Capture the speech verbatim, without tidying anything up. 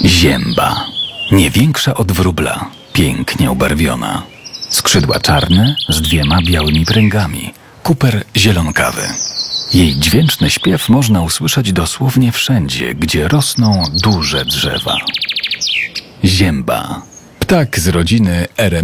Zięba. Nie większa od wróbla, pięknie ubarwiona. Skrzydła czarne z dwiema białymi pręgami, kuper zielonkawy. Jej dźwięczny śpiew można usłyszeć dosłownie wszędzie, gdzie rosną duże drzewa. Zięba. Ptak z rodziny erem